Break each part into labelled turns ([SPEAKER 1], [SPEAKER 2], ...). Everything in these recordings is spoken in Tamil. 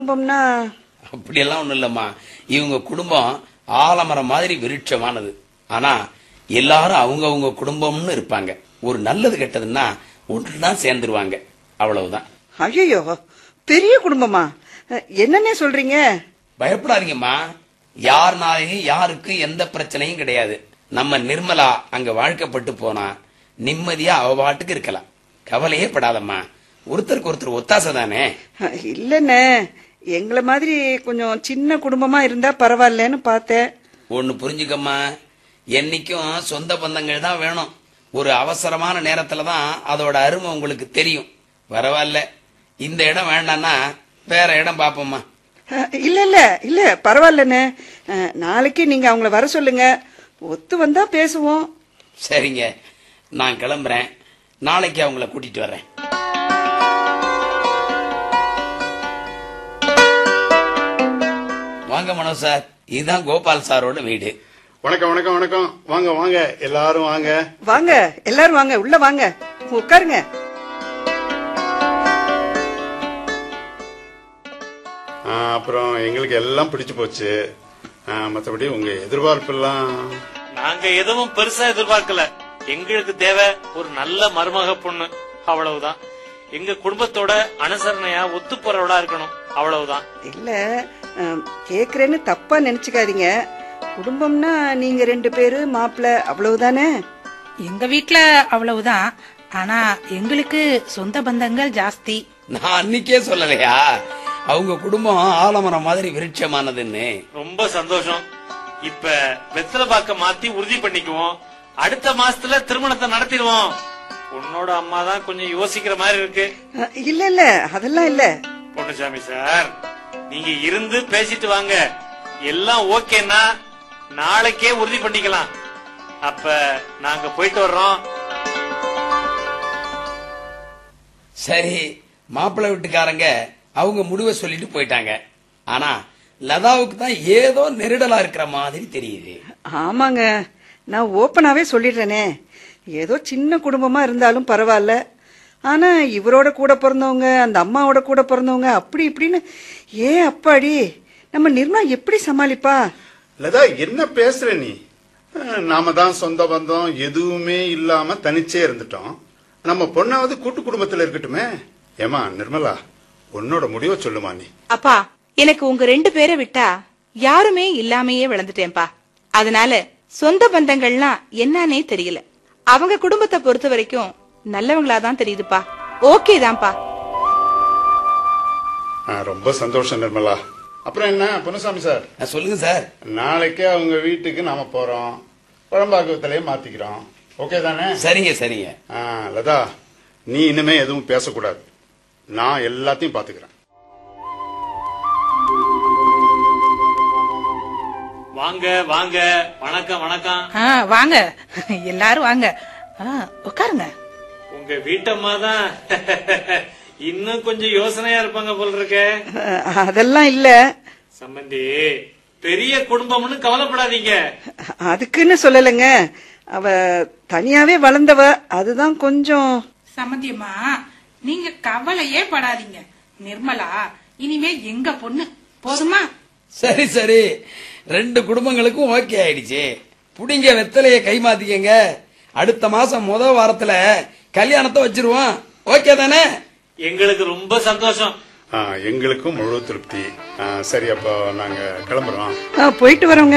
[SPEAKER 1] குடும்பம்னா
[SPEAKER 2] அப்படியெல்லாம் ஒண்ணும் இல்லம்மா. இவங்க குடும்பம் ஆலமரம் மாதிரி விருட்சமானது. ஆனா எல்லாரும் அவங்க குடும்பம்னு இருப்பாங்க. ஒரு நல்லது கெட்டதுன்னா ஒன்றுதான் சேர்ந்துருவாங்க, அவ்வளவுதான்.
[SPEAKER 1] ஐயோ, பெரிய குடும்பமா? என்னன்னே சொல்றீங்க?
[SPEAKER 2] பயப்படாதீங்கம்மா. யாருனாலையும் யாருக்கு எந்த பிரச்சனையும் கிடையாது. நம்ம நிர்மலா அங்க வாழ்க்கப்பட்டு போனா நிம்மதியா அவ பாட்டுக்கு இருக்கலாம். கவலையே படாதம்மா. ஒருத்தருக்கு ஒருத்தர் ஒத்தாசை தானே.
[SPEAKER 1] இல்லன்னு, எங்களை மாதிரி கொஞ்சம் சின்ன குடும்பமா இருந்தா பரவாயில்லன்னு பார்த்தேன்.
[SPEAKER 2] ஒன்னு புரிஞ்சுக்கம்மா, என்னைக்கும் சொந்த பந்தங்கள் தான் வேணும். ஒரு அவசரமான நேரத்துலதான் அதோட அருமை உங்களுக்கு தெரியும். பரவாயில்ல, இந்த இடம் வேண்டாம்னா வேற இடம் பாப்போம்மா.
[SPEAKER 1] இல்ல இல்ல இல்ல பரவாயில்லன்னு, நாளைக்கு நீங்க அவங்கள வர சொல்லுங்க. ஒத்து வந்தா பேசுவோம்.
[SPEAKER 2] சரிங்க, நான் கிளம்புறேன். நாளைக்கு அவங்கள கூட்டிட்டு வர்றேன். வாங்க மனோ சார், இதுதான் கோபால் சாரோட வீடு.
[SPEAKER 3] வணக்கம் வணக்கம் வணக்கம். வாங்க வாங்க, எல்லாரும் வாங்க.
[SPEAKER 1] வாங்க எல்லாரும் வாங்க, உள்ள வாங்க, உட்காருங்க.
[SPEAKER 3] அப்புறம் எங்களுக்கு எல்லாம் பிடிச்சு போச்சு. மற்றபடி உங்க எதிர்பார்ப்பு எல்லாம்
[SPEAKER 4] நாங்க எதுவும் பெருசா எதிர்பார்க்கல. எங்களுக்கு தேவை ஒரு நல்ல மருமக பொண்ணு, அவ்வளவுதான். எங்க குடும்பத்தோட அனுசரணையா ஒத்து போறவளா இருக்கணும், அவ்வளவுதான்.
[SPEAKER 1] இல்ல, கேக்குறேன்னு தப்பா நினைச்சுக்காதீங்க. குடும்பம்னா நீங்க 2 பேரு மாப்பிள்ள, அவ்வளவுதானே?
[SPEAKER 5] எங்க வீட்ல அவ்வளவுதான். ஆனா எங்களுக்கு சொந்த பந்தங்கள் ஜாஸ்தி.
[SPEAKER 2] நான் அன்னைக்கே சொல்லலையா அவங்க குடும்பம் ஆலமரம் மாதிரி விருட்சமானதுன்னு?
[SPEAKER 4] ரொம்ப சந்தோஷம். இப்ப வெத்தலை பாக்க மாத்தி உறுதி பண்ணிக்குவோம். அடுத்த மாசத்துல திருமணத்தை நடத்திடுவோம். உன்னோட அம்மா தான் கொஞ்சம் யோசிக்கிற மாதிரி இருக்கு.
[SPEAKER 1] இல்ல இல்ல, அதெல்லாம் இல்ல.
[SPEAKER 4] பொன்னுசாமி சார், நீங்க இருந்து பேசிட்டு வாங்க. எல்லாம் ஓகேன்னா நாளைக்கே உறுதி பண்ணிக்கலாம். அப்ப நாங்க போயிட்டு வர்றோம்.
[SPEAKER 2] சரி, மாப்பிள்ளை வீட்டுக்காரங்க அவங்க முடிவை சொல்லிட்டு போயிட்டாங்க. ஆனா லதாவுக்கு தான் ஏதோ நெருடலா இருக்கிற மாதிரி தெரியுது.
[SPEAKER 1] ஆமாங்க, நான் ஓப்பனாவே சொல்லிடுறேனே. ஏதோ சின்ன குடும்பமா இருந்தாலும் பரவாயில்ல. ஆனா இவரோட கூட பிறந்தவங்க, அந்த அம்மாவோட கூட பிறந்தவங்க, அப்படி இப்படின்னு, அப்பாடி, நம்ம நிர்மலா எப்படி சமாளிப்பா?
[SPEAKER 3] லதா, என்ன பேசுற நீ? நாம தான் சொந்த பந்தம் எதுவுமே இல்லாம தனிச்சே இருந்துட்டோம். நம்ம பொண்ணாவது கூட்டு குடும்பத்துல இருக்கட்டுமே. ஏமா நிர்மலா, உன்னோட முடிவை சொல்லுமா நீ.
[SPEAKER 6] அப்பா, எனக்கு உங்க 2 பேரை விட்டா யாருமே இல்லாமையே வளர்ந்துட்டேன்பா. அதனால சொந்த பந்தங்கள்லாம் என்னன்னே தெரியல. அவங்க குடும்பத்தை பொறுத்த வரைக்கும் நல்லவங்களாதான் தெரியுதுப்பா. ஓகே தான்ப்பா.
[SPEAKER 3] ரொம்ப சந்தோஷம் நிர்மலா. அப்புறம் என்ன பொன்னுசாமி சார்?
[SPEAKER 2] சொல்லுங்க சார்.
[SPEAKER 3] நாளைக்கே அவங்க வீட்டுக்கு நாம போறோம். குழம்பாக்கத்திலேயே மாத்திக்கிறோம். ஓகே தானே?
[SPEAKER 2] சரிங்க சரிங்க.
[SPEAKER 3] லதா, நீ இனிமே எதுவும் பேசக்கூடாது. நான் எல்லாத்தையும் பாத்துக்கிறேன்.
[SPEAKER 4] வாங்க வாங்க. வணக்கம் வணக்கம்.
[SPEAKER 5] வாங்க எல்லாரும் வாங்க, உட்காருங்க.
[SPEAKER 4] உங்க வீட்டம்மா தான் இன்னும் கொஞ்சம் யோசனையா இருப்பாங்க போல இருக்க.
[SPEAKER 1] அதெல்லாம் இல்ல
[SPEAKER 4] சம்பந்தி, பெரிய குடும்பம்னு கவலைப்படாதீங்க.
[SPEAKER 1] அதுக்குன்னு சொல்லலைங்க. அவ தனியாவே வளர்ந்தவ, அதுதான் கொஞ்சம்.
[SPEAKER 5] சம்மந்தியம்மா, நீங்க கவலையே படாதீங்க. நிர்மலா இனிமே எங்க பொண்ணு, போதுமா?
[SPEAKER 2] சரி சரி, 2 குடும்பங்களுக்கும் ஓகே ஆயிடுச்சு. புடிங்க வெத்தலைய கை மாத்திக்கங்க. அடுத்த மாசம் முதல் வாரத்துல கல்யாணத்தை வச்சிருவோம். ஓகே தானே?
[SPEAKER 4] எங்களுக்கு ரொம்ப சந்தோஷம்.
[SPEAKER 3] எங்களுக்கும் முழு திருப்தி. சரி, அப்போ நாங்க கிளம்புறோம்.
[SPEAKER 1] போயிட்டு வரோங்க.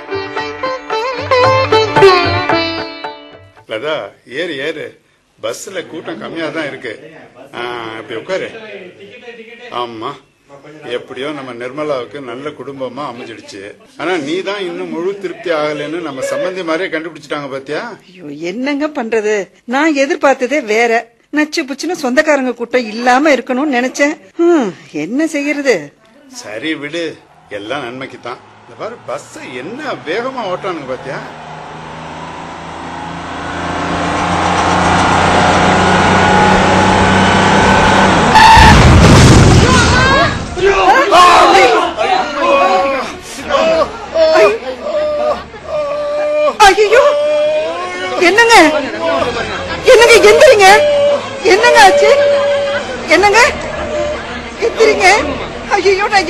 [SPEAKER 3] லதா, ஏறு ஏறு. பஸ்ல கூட்டம் கம்மியா தான் இருக்கு. இப்படி உட்காரு. ஆமா, எப்படியோ நம்ம நிர்மலாவுக்கு நல்ல குடும்பமா அமைஞ்சிடுச்சு. ஆனா நீ தான் இன்னும் முழு திருப்தி ஆகலன்னு நம்ம சம்பந்தி மாதிரியே கண்டுபிடிச்சிட்டாங்க பாத்தியா?
[SPEAKER 1] ஐயோ, என்னங்க பண்றது? நான் எதிர்பார்த்ததே வேற. நச்சு புச்சுன்னு சொந்தக்காரங்க கூட்டம் இல்லாம இருக்கணும்னு நினைச்சேன். என்ன செய்யறது?
[SPEAKER 3] சரி விடு, எல்லாம் நன்மைக்கு தான். இந்த பாரு, பஸ் என்ன வேகமா ஓட்டானுங்க பாத்தியா?